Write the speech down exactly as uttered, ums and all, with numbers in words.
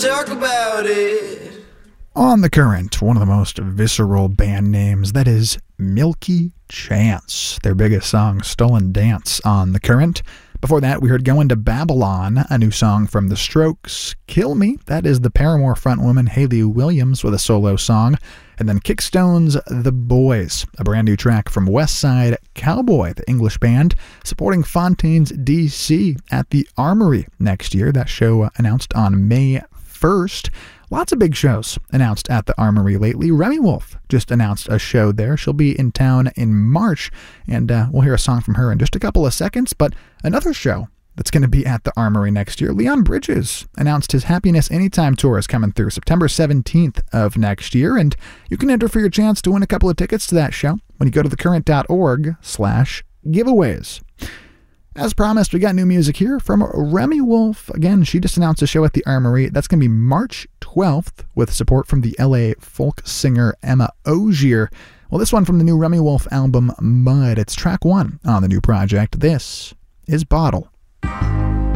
Talk about it. On The Current, one of the most visceral band names, that is Milky Chance. Their biggest song, Stolen Dance, on The Current. Before that, we heard Going to Babylon, a new song from The Strokes. Kill Me, that is the Paramore frontwoman Hayley Williams with a solo song. And then Kickstone's The Boys, a brand new track from West Side Cowboy, the English band, supporting Fontaines D C at the Armory next year. That show announced on May first. Lots of big shows announced at the Armory lately. Remy Wolf just announced a show there. She'll be in town in March, and uh, we'll hear a song from her in just a couple of seconds. But another show that's going to be at the Armory next year, Leon Bridges announced his Happiness Anytime tour is coming through September seventeenth of next year, and you can enter for your chance to win a couple of tickets to that show when you go to thecurrent.org slash giveaways. As promised, we got new music here from Remy Wolf. Again, she just announced a show at the Armory. That's going to be March twelfth with support from the L A folk singer Emma Ogier. Well, this one from the new Remy Wolf album, Mud. It's track one on the new project. This is Bottle.